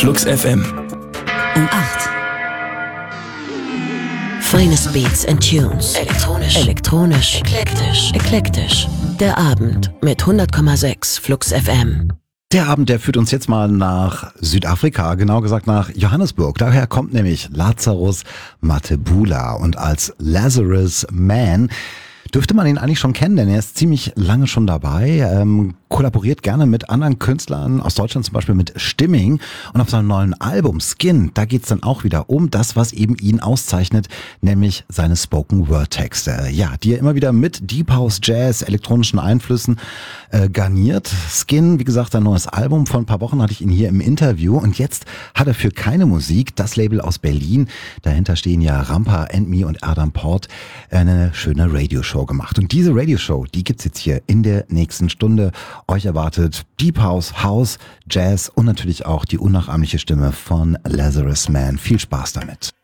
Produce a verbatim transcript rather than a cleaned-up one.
Flux F M. Um acht. Finest Beats and Tunes. Elektronisch. Elektronisch. Eklektisch. Eklektisch. Der Abend mit hundert Komma sechs Flux F M. Der Abend, der führt uns jetzt mal nach Südafrika, genau gesagt nach Johannesburg. Daher kommt nämlich Lazarus Mathebula und als Lazarus Man dürfte man ihn eigentlich schon kennen, denn er ist ziemlich lange schon dabei, ähm, kollaboriert gerne mit anderen Künstlern aus Deutschland, zum Beispiel mit Stimming. Und auf seinem neuen Album Skin, da geht's dann auch wieder um das, was eben ihn auszeichnet, nämlich seine Spoken-Word-Texte. Ja, die er immer wieder mit Deep House, Jazz, elektronischen Einflüssen äh, garniert. Skin, wie gesagt, ein neues Album. Vor ein paar Wochen hatte ich ihn hier im Interview und jetzt hat er für Keine Musik, das Label aus Berlin, dahinter stehen ja Rampa, and Me und Adam Port, eine schöne Radioshow gemacht. Und diese Radioshow, die gibt's jetzt hier in der nächsten Stunde. Euch erwartet Deep House, House, Jazz und natürlich auch die unnachahmliche Stimme von Lazarus Man. Viel Spaß damit.